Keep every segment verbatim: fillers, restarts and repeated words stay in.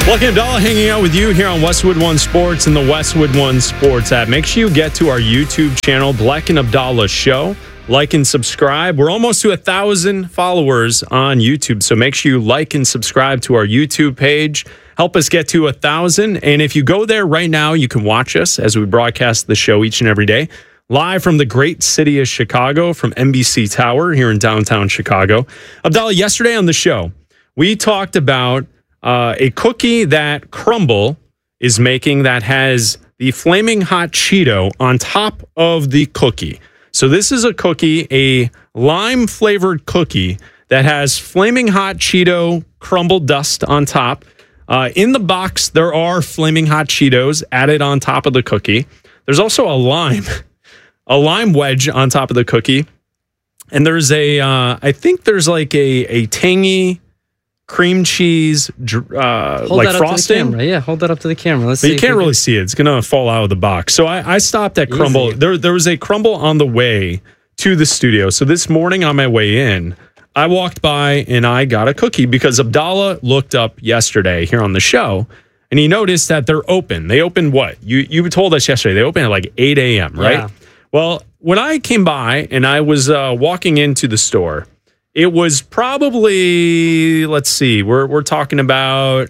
Lucky Abdallah hanging out with you here on Westwood One Sports and the Westwood One Sports app. Make sure you get to our YouTube channel, Black and Abdallah Show. Like and subscribe. We're almost to a thousand followers on YouTube, so make sure you like and subscribe to our YouTube page. Help us get to a thousand. And if you go there right now, you can watch us as we broadcast the show each and every day, live from the great city of Chicago, from N B C Tower here in downtown Chicago. Abdallah, yesterday on the show, we talked about uh, a cookie that Crumbl is making that has the Flaming Hot Cheeto on top of the cookie. So this is a cookie, a lime-flavored cookie that has Flaming Hot Cheeto Crumbl dust on top. Uh, in the box, there are Flaming Hot Cheetos added on top of the cookie. There's also a lime, a lime wedge on top of the cookie. And there's a, uh, I think there's like a, a tangy cream cheese, uh, like frosting. Yeah, hold that up to the camera. Let's but see. You can't really see it. It's going to fall out of the box. So I, I stopped at Crumbl. Easy. There, there was a Crumbl on the way to the studio. So this morning on my way in, I walked by and I got a cookie because Abdallah looked up yesterday here on the show and he noticed that they're open. They opened what? You you told us yesterday. They open at like eight a.m., right? Yeah. Well, when I came by and I was uh, walking into the store, it was probably, let's see, we're we're talking about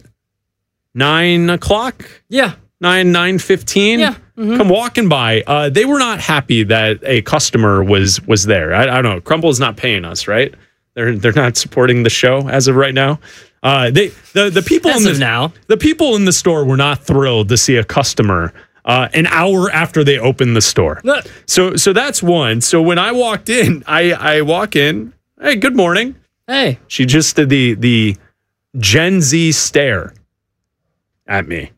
nine o'clock? Yeah. Nine, nine fifteen? Yeah. Mm-hmm. Come walking by. Uh, they were not happy that a customer was was there. I, I don't know. Crumbl's not paying us, right? They're they're not supporting the show as of right now. Uh, they the, the people as in the of now. The people in the store were not thrilled to see a customer Uh, an hour after they opened the store. So so that's one. So when I walked in, I, I walk in, hey, good morning. Hey. She just did the the Gen Z stare at me.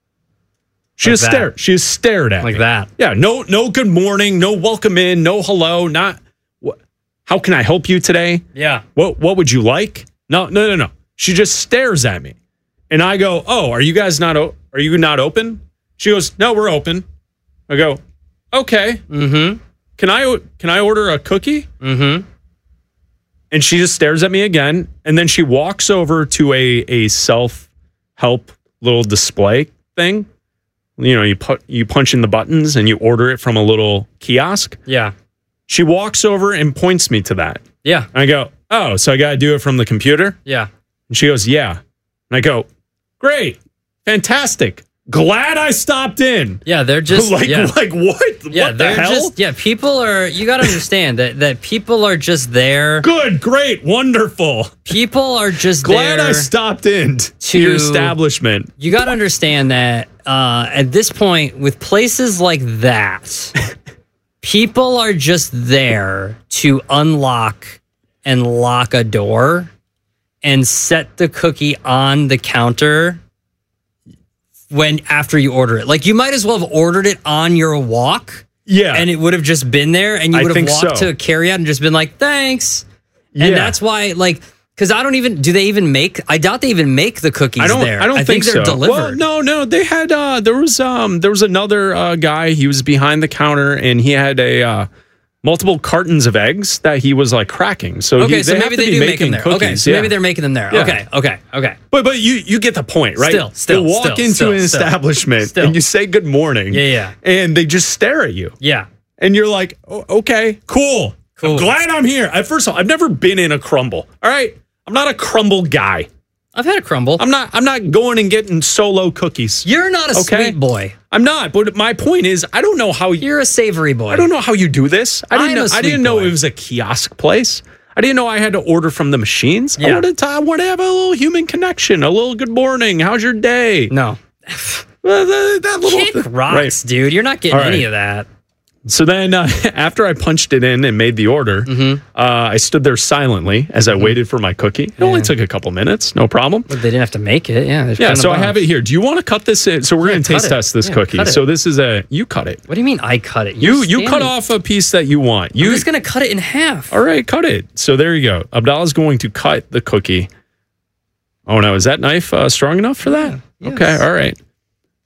She Like just that. stared. She just stared at Like me. that. Yeah, no no good morning, no welcome in, no hello, not what, how can I help you today? Yeah. What what would you like? No, no, no, no. She just stares at me. And I go, "Oh, are you guys not o- are you not open?" She goes, "No, we're open." I go, "Okay. Mm-hmm. Can I can I order a cookie?" Mm-hmm. And she just stares at me again, and then she walks over to a a self-help little display thing. You know, you put you punch in the buttons and you order it from a little kiosk. Yeah. She walks over and points me to that. Yeah. And I go, "Oh, so I got to do it from the computer?" Yeah. And she goes, "Yeah." And I go, "Great. Fantastic. Glad I stopped in." Yeah, they're just like, yeah. like what? Yeah, what the they're hell? just yeah. People are. You got to understand that that people are just there. Good, great, wonderful. People are just Glad there I stopped in to, to your establishment. You got to understand that uh, at this point, with places like that, people are just there to unlock and lock a door and set the cookie on the counter when after you order it. Like, you might as well have ordered it on your walk. Yeah. And it would have just been there, and you I would have think walked so. to a carryout and just been like, thanks. And Yeah. that's why, like, because I don't even, do they even make, I doubt they even make the cookies I don't. there. I don't think, they're so. delivered. Well, no, no. They had. Uh, there was. Um. There was another uh, guy. He was behind the counter, and he had a uh, multiple cartons of eggs that he was like cracking. So Okay, he, so they maybe have to they be do make making them there. cookies. Okay, so yeah. maybe they're making them there. Yeah. Okay, okay, okay. But but you you get the point, right? Still, still, you walk still, into still, an still. establishment Still. and you say good morning. Yeah, yeah. And they just stare at you. Yeah. And you're like, oh, okay, cool. Cool. I'm glad I'm here. I, first of all, I've never been in a Crumbl. All right, I'm not a Crumbl guy. I've had a Crumbl. I'm not. I'm not going and getting solo cookies. You're not a Okay. sweet boy. I'm not. But my point is, I don't know how you. You're a savory boy. I don't know how you do this. I didn't I'm know. a I sweet didn't know boy. it was a kiosk place. I didn't know I had to order from the machines. I Yeah. wanted to. I want to have a little human connection. A little good morning. How's your day? No. Well, that, that little Kick rocks, right. dude. You're not getting All right. any of that. So then, uh, after I punched it in and made the order, Mm-hmm. uh, I stood there silently as I waited for my cookie. It only took a couple minutes, no problem. But they didn't have to make it. Yeah. Yeah, so I have it here. Do you want to cut this in? So we're Yeah, going to taste cut it. test this Yeah, cookie. cut it. So this is a, you cut it. What do you mean I cut it? You You're you cut standing- off a piece that you want. You I'm just going to cut it in half. All right, cut it. So there you go. Abdallah's going to cut the cookie. Oh no, is that knife uh, strong enough for that? Yeah, Okay, yes. all right.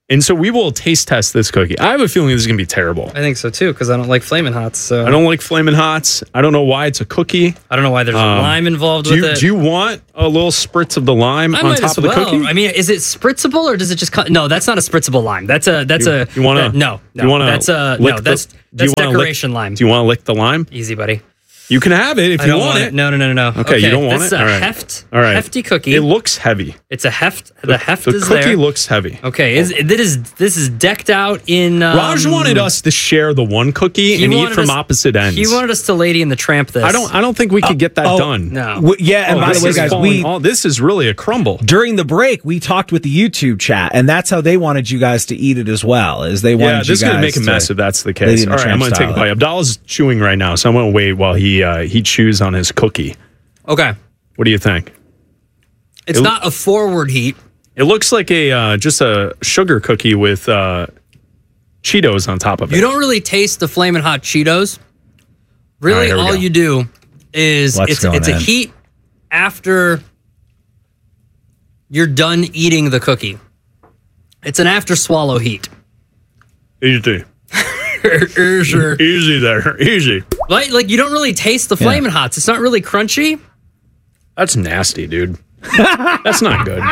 And so we will taste test this cookie. I have a feeling this is going to be terrible. I think so too, because I don't like Flamin' Hots. So I don't like Flamin' Hots. I don't know why it's a cookie. I don't know why there's um, a lime involved do with you, it. Do you want a little spritz of the lime I on top of the well. cookie? I mean, is it spritzable or does it just cut? No, that's not a spritzable lime. That's a that's you, a you want to no no. You wanna that's a lick no. That's the, that's decoration lick, lime. Do you want to lick the lime? Easy, buddy. You can have it if I you don't want, want it. it. No, no, no, no, no. Okay, okay, you don't want this it? It's a All right. heft, All right. hefty cookie. It looks heavy. It's a heft. The, the heft the is cookie there. looks heavy. Okay, is this is this is decked out in. Um, Raj wanted us to share the one cookie and eat from us, opposite ends. He wanted us to Lady and the Tramp this. I don't. I don't think we could get that oh, done. No. W- yeah, and Oh, by this the way, is guys, falling we all- this is really a crumble. during the break we talked with the YouTube chat, and that's how they wanted you guys to eat it as well. Is they wanted Yeah, you this is guys gonna make a to mess if that's the Lady case. and All the right, I'm Tramp gonna take a style bite. it. Abdallah's chewing right now, so I'm gonna wait while he uh, he chews on his cookie. Okay, What do you think? it's It- not a forward heat. It looks like a uh, just a sugar cookie with uh, Cheetos on top of it. You don't really taste the Flamin' Hot Cheetos. Really, All right, here we all go. you do is What's it's going it's a in? heat after you're done eating the cookie. It's an after swallow heat. Easy, Sure. easy there, easy. Like, like you don't really taste the Flamin' Hots. It's not really crunchy. That's nasty, dude. That's not good.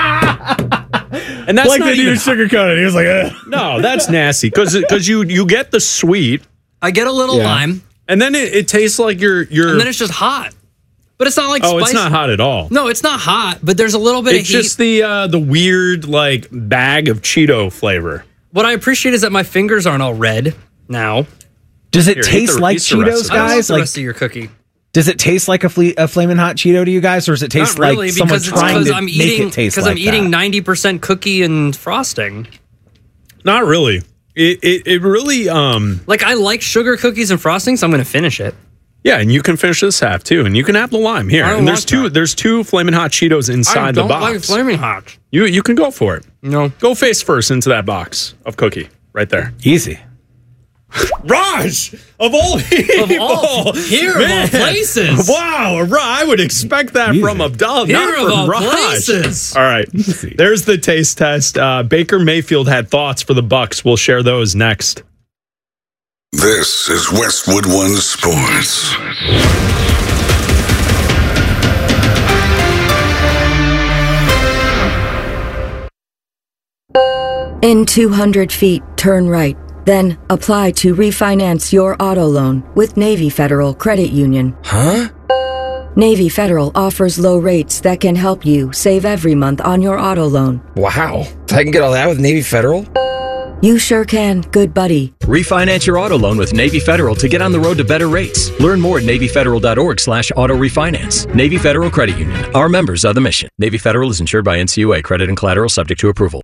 And that's Like not they even didn't sugarcoat it. He was like, Ugh. no, that's nasty because because you you get the sweet I get a little Yeah. lime, and then it, it tastes like you're you're. and then it's just hot. But it's not like oh, spicy. it's not hot at all. No, it's not hot. But there's a little bit It's of heat. just the uh, the weird like bag of Cheeto flavor. What I appreciate is that my fingers aren't all red now. Does it Here, eat taste the- like eat the rest Cheetos, of it. I don't want guys? the Like, rest of your cookie. does it taste like a, fle- a flaming hot Cheeto to you guys, or does it taste Not really, like someone because it's trying because to I'm make eating it taste because like I'm eating that? ninety percent cookie and frosting. Not really. It it, it really um Like I like sugar cookies and frosting, so I'm going to finish it. yeah, and you can finish this half too, and you can have the lime here. I don't And there's want two that. there's two Flamin' Hot Cheetos inside I the don't box. like Flaming Hot. You you can go for it. No. Go face first into that box of cookie right there. Easy. Raj, of all people, Of all here of all places. Wow, Ra- I would expect that Easy. from Abdallah, Here not of from all Raj. places. All right, there's the taste test. Uh, Baker Mayfield had thoughts for the Bucks. We'll share those next. This is Westwood One Sports. In two hundred feet, turn right. Then apply to refinance your auto loan with Navy Federal Credit Union. Huh? Navy Federal offers low rates that can help you save every month on your auto loan. Wow. I can get all that with Navy Federal? You sure can, good buddy. Refinance your auto loan with Navy Federal to get on the road to better rates. Learn more at NavyFederal.org slash auto refinance. Navy Federal Credit Union. Our members are the mission. Navy Federal is insured by N C U A. Credit and collateral subject to approval.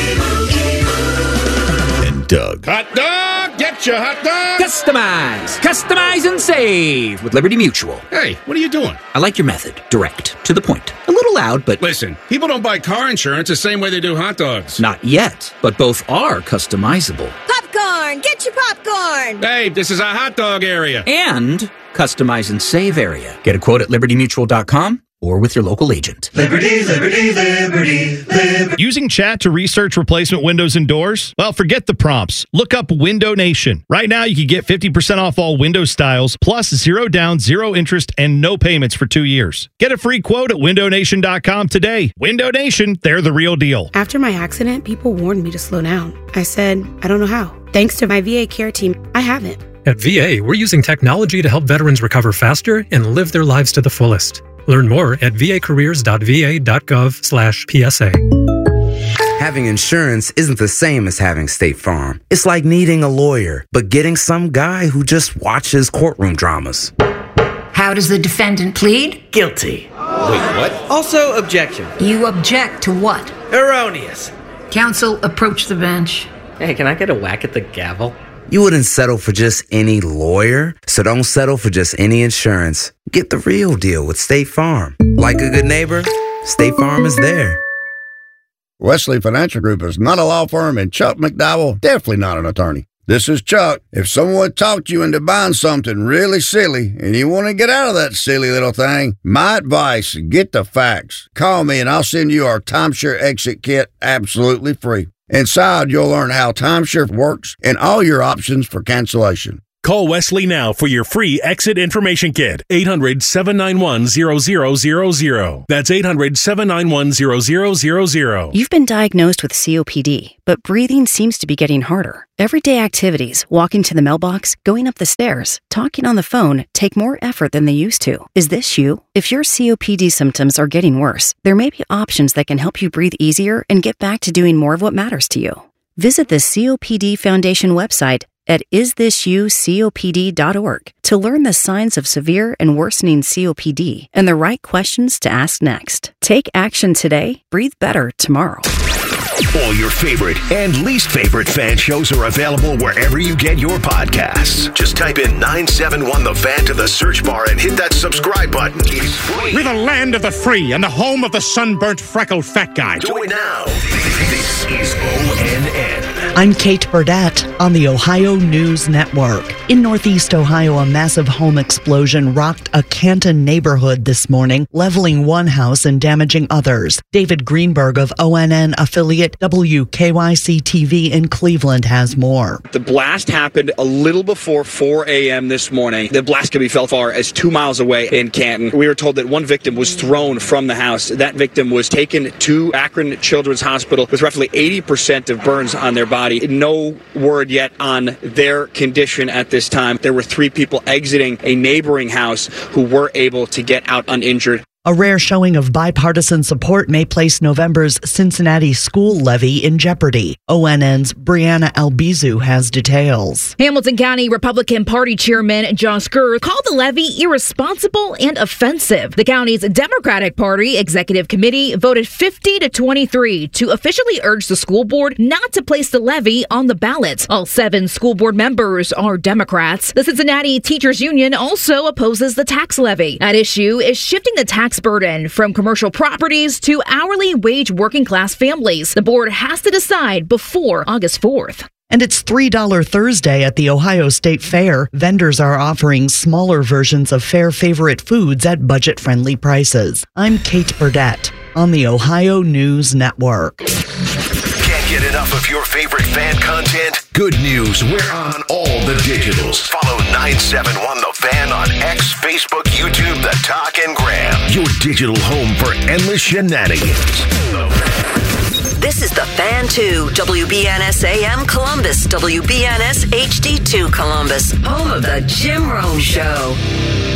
And Doug. Hot dog! Get your hot dog! Customize, customize and save with Liberty Mutual. Hey, what are you doing? I like your method. Direct, to the point. A little loud, but Listen, people don't buy car insurance the same way they do hot dogs. not yet. But both are customizable. Popcorn! Get your popcorn! Hey, this is a hot dog area. And customize and save area. Get a quote at liberty mutual dot com or with your local agent. Liberty, liberty, liberty, liberty. Using chat to research replacement windows and doors? Well, forget the prompts. Look up Window Nation. Right now, you can get fifty percent off all window styles, plus zero down, zero interest, and no payments for two years. Get a free quote at window nation dot com today. Window Nation, they're the real deal. After my accident, people warned me to slow down. I said, I don't know how. Thanks to my V A care team, I haven't. At V A, we're using technology to help veterans recover faster and live their lives to the fullest. Learn more at vacareers dot v a dot gov slash P S A. Having insurance isn't the same as having State Farm. It's like needing a lawyer, but getting some guy who just watches courtroom dramas. How does the defendant plead? Guilty. Wait, what? Also, objection. You object to what? Erroneous. Counsel, approach the bench. Hey, can I get a whack at the gavel? You wouldn't settle for just any lawyer, so don't settle for just any insurance. Get the real deal with State Farm. Like a good neighbor, State Farm is there. Wesley Financial Group is not a law firm, and Chuck McDowell definitely not an attorney. This is Chuck. If someone talked you into buying something really silly and you want to get out of that silly little thing, my advice, get the facts. Call me and I'll send you our timeshare exit kit absolutely free. Inside, you'll learn how timeshare works and all your options for cancellation. Call Wesley now for your free exit information kit. eight hundred, seven nine one, zero zero zero zero. That's eight hundred, seven nine one, zero zero zero zero. You've been diagnosed with C O P D, but breathing seems to be getting harder. Everyday activities, walking to the mailbox, going up the stairs, talking on the phone, take more effort than they used to. Is this you? If your C O P D symptoms are getting worse, there may be options that can help you breathe easier and get back to doing more of what matters to you. Visit the C O P D Foundation website at is this you copd dot org to learn the signs of severe and worsening C O P D and the right questions to ask next. Take action today, breathe better tomorrow. All your favorite and least favorite fan shows are available wherever you get your podcasts. Just type in nine seven one The Fan to the search bar and hit that subscribe button. It's free. We're the land of the free and the home of the sunburnt, freckled fat guy. Do it now. This is O N N. I'm Kate Burdett on the Ohio News Network. In Northeast Ohio, a massive home explosion rocked a Canton neighborhood this morning, leveling one house and damaging others. David Greenberg of O N N affiliate W K Y C T V in Cleveland has more. The blast happened a little before four a.m. this morning. The blast could be felt far as two miles away in Canton. We were told that one victim was thrown from the house. That victim was taken to Akron Children's Hospital with roughly eighty percent of burns on their body. No word yet on their condition at this time. There were three people exiting a neighboring house who were able to get out uninjured. A rare showing of bipartisan support may place November's Cincinnati school levy in jeopardy. O N N's Brianna Albizu has details. Hamilton County Republican Party Chairman John Skur called the levy irresponsible and offensive. The county's Democratic Party Executive Committee voted fifty to twenty-three to officially urge the school board not to place the levy on the ballot. All seven school board members are Democrats. The Cincinnati Teachers Union also opposes the tax levy. At issue is shifting the tax burden from commercial properties to hourly wage working class families. The board has to decide before August fourth. And it's three dollar Thursday at the Ohio State Fair. Vendors are offering smaller versions of fair favorite foods at budget-friendly prices. I'm Kate Burdett on the Ohio News Network. Can't get enough of your favorite fan content? Good news, we're on all the digitals. Follow nine seven one The Fan on X, Facebook, YouTube, The Talk, and Gram. Your digital home for endless shenanigans. This is The Fan two, W B N S A M Columbus, W B N S H D two Columbus, home of the Jim Rome Show.